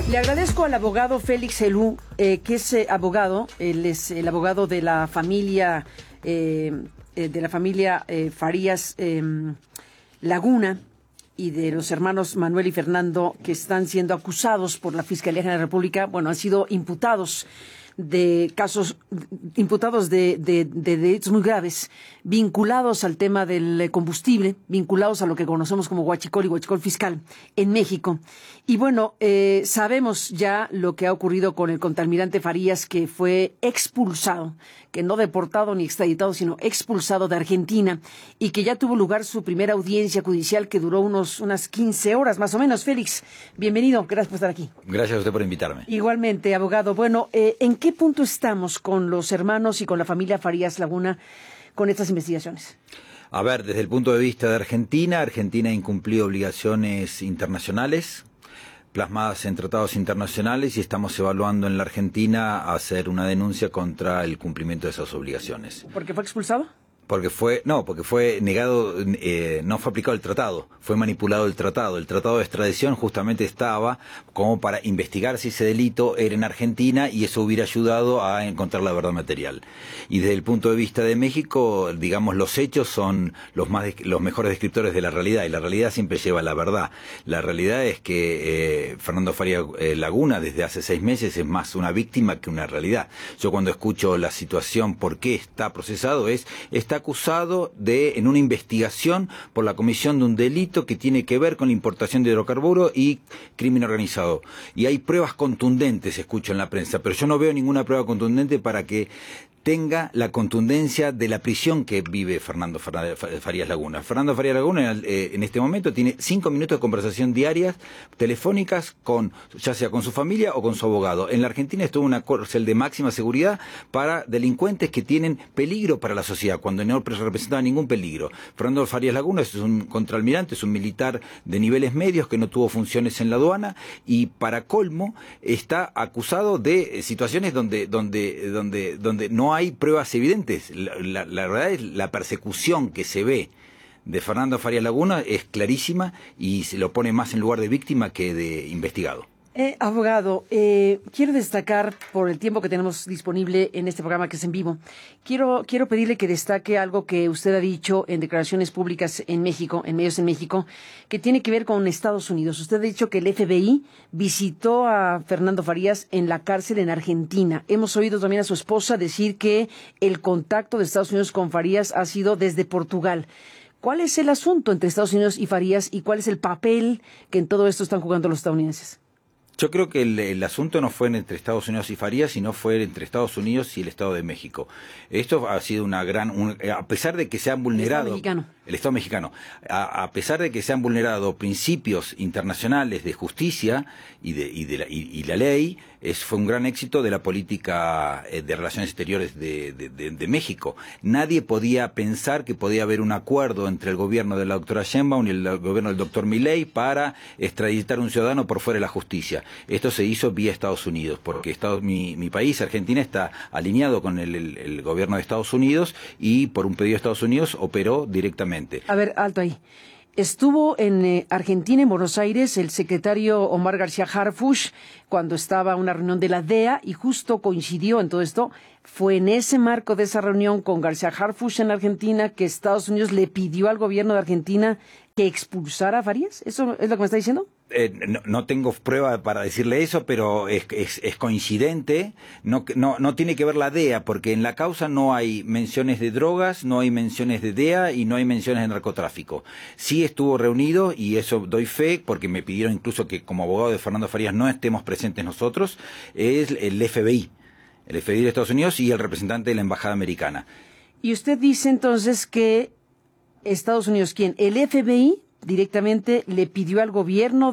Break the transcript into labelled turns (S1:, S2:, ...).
S1: Le agradezco al abogado Félix Helú, que es abogado, él es el abogado de la familia Farías Laguna y de los hermanos Manuel y Fernando, que están siendo acusados por la Fiscalía General de la República. Bueno, han sido imputados de delitos muy graves, vinculados al tema del combustible, vinculados a lo que conocemos como huachicol y huachicol fiscal en México. Y bueno, sabemos ya lo que ha ocurrido con el contraalmirante Farías, que fue expulsado, que no deportado ni extraditado, sino expulsado de Argentina, y que ya tuvo lugar su primera audiencia judicial, que duró unas 15 horas más o menos. Félix, bienvenido, gracias por estar aquí.
S2: Gracias a usted por invitarme.
S1: Igualmente, abogado. Bueno, ¿en qué punto estamos con los hermanos y con la familia Farías Laguna con estas investigaciones?
S2: A ver, desde el punto de vista de Argentina, Argentina ha incumplido obligaciones internacionales plasmadas en tratados internacionales y estamos evaluando en la Argentina hacer una denuncia contra el cumplimiento de esas obligaciones.
S1: ¿Por qué fue expulsado?
S2: Porque fue negado, no fue aplicado el tratado, fue manipulado el tratado. El tratado de extradición justamente estaba como para investigar si ese delito era en Argentina y eso hubiera ayudado a encontrar la verdad material. Y desde el punto de vista de México, digamos, los hechos son los mejores descriptores de la realidad, y la realidad siempre lleva a la verdad. La realidad es que Fernando Farías Laguna desde hace 6 meses es más una víctima que una realidad. Yo cuando escucho la situación, por qué está procesado, está acusado en una investigación por la comisión de un delito que tiene que ver con la importación de hidrocarburos y crimen organizado. Y hay pruebas contundentes, escucho en la prensa, pero yo no veo ninguna prueba contundente para que tenga la contundencia de la prisión que vive Fernando Farías Laguna. Fernando Farías Laguna en este momento tiene 5 minutos de conversación diarias telefónicas ya sea con su familia o con su abogado. En la Argentina estuvo una cárcel de máxima seguridad para delincuentes que tienen peligro para la sociedad, cuando no representaba ningún peligro. Fernando Farías Laguna es un contraalmirante, es un militar de niveles medios que no tuvo funciones en la aduana y para colmo está acusado de situaciones donde no hay pruebas evidentes. La verdad es la persecución que se ve de Fernando Farías Laguna es clarísima y se lo pone más en lugar de víctima que de investigado.
S1: Abogado, quiero destacar, por el tiempo que tenemos disponible en este programa que es en vivo, quiero pedirle que destaque algo que usted ha dicho en declaraciones públicas en México, en medios en México, que tiene que ver con Estados Unidos. Usted ha dicho que el FBI visitó a Fernando Farías en la cárcel en Argentina. Hemos oído también a su esposa decir que el contacto de Estados Unidos con Farías ha sido desde Portugal. ¿Cuál es el asunto entre Estados Unidos y Farías y cuál es el papel que en todo esto están jugando los estadounidenses?
S2: Yo creo que el asunto no fue entre Estados Unidos y Farías, sino fue entre Estados Unidos y el Estado de México. Esto ha sido a pesar de que se han vulnerado... El Estado mexicano. A pesar de que se han vulnerado principios internacionales de justicia y la ley, fue un gran éxito de la política de relaciones exteriores de México. Nadie podía pensar que podía haber un acuerdo entre el gobierno de la doctora Sheinbaum y el gobierno del doctor Milei para extraditar a un ciudadano por fuera de la justicia. Esto se hizo vía Estados Unidos, porque mi país, Argentina, está alineado con el gobierno de Estados Unidos y por un pedido de Estados Unidos operó directamente.
S1: A ver, alto ahí. Estuvo en Argentina, en Buenos Aires, el secretario Omar García Harfuch, cuando estaba en una reunión de la DEA, y justo coincidió en todo esto. Fue en ese marco de esa reunión con García Harfuch en Argentina que Estados Unidos le pidió al gobierno de Argentina que expulsara a Farías. ¿Eso es lo que me está diciendo?
S2: No tengo prueba para decirle eso, pero es coincidente. No tiene que ver la DEA, porque en la causa no hay menciones de drogas, no hay menciones de DEA y no hay menciones de narcotráfico. Sí estuvo reunido, y eso doy fe, porque me pidieron incluso que como abogado de Fernando Farías no estemos presentes nosotros, es el FBI de Estados Unidos y el representante de la Embajada Americana.
S1: Y usted dice entonces que Estados Unidos, ¿quién? ¿El FBI directamente le pidió al gobierno